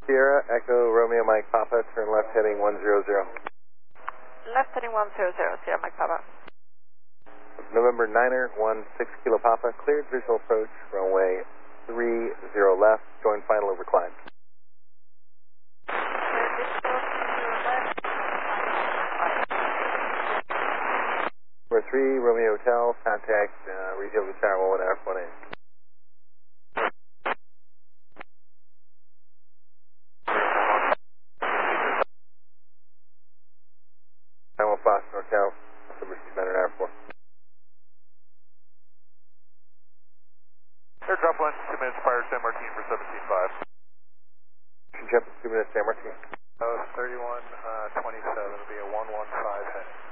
Sierra, Echo, Romeo, Mike, Papa, turn left heading 100. Left heading 100, Sierra, Mike, Papa. November 9er, 16 Kilo Papa, cleared visual approach, runway 30 left, join final over climb. Number 3, Romeo Hotel, contact Regional Tower 1 F1A. Boston, North Cal, Number 600 Airport. Airdrop 1, 2 minutes prior, San Martin for 17.5. Jump 2 minutes, San Martin. 31, 27, will be a 115 heading.